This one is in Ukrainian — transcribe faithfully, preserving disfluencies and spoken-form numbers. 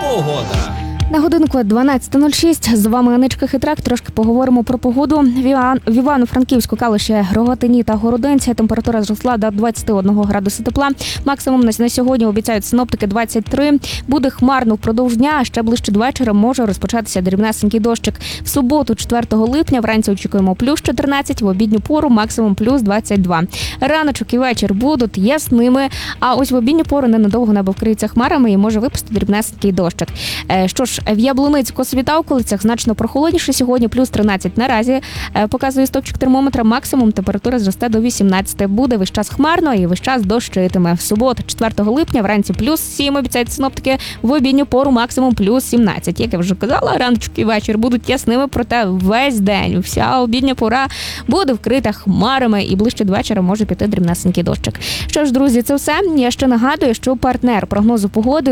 Погода. На годинку дванадцята нуль шість. З вами Аничка Хитрак. Трошки поговоримо про погоду. В, Іван... в Івано-Франківську, Калуші, Рогатині та Городинці температура зросла до двадцять один градуса тепла. Максимум на сьогодні обіцяють синоптики двадцять три. Буде хмарно впродовж дня, а ще ближче до вечора може розпочатися дрібнесенький дощик. В суботу, четвертого липня, вранці очікуємо плюс чотирнадцять, в обідню пору максимум плюс двадцять два. Раночок і вечір будуть ясними, а ось в обідню пору ненадовго небо вкриється хмарами і може випасти дрібнесенький дощик. Що ж, в Яблуниці, Косові та околицях значно прохолодніше. Сьогодні плюс тринадцять наразі показує стопчик термометра. Максимум температура зросте до вісімнадцяти. Буде весь час хмарно і весь час дощитиме. В суботу, четвертого липня, вранці плюс сім, обіцяють синоптики. В обідню пору максимум плюс сімнадцять. Як я вже казала, раночок і вечір будуть ясними, проте весь день, вся обідня пора буде вкрита хмарами і ближче до вечора може піти дрібнесенький дощик. Що ж, друзі, це все. Я ще нагадую, що партнер прогнозу погоди